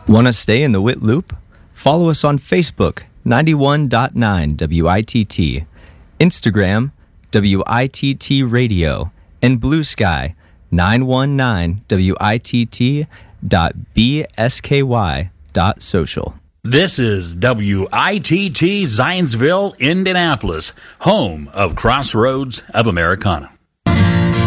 Want to stay in the WIT loop? Follow us on Facebook, 91.9 WITT, Instagram, WITT Radio, and Blue Sky, 919WITT.bsky.social. This is WITT Zionsville, Indianapolis, home of Crossroads of Americana.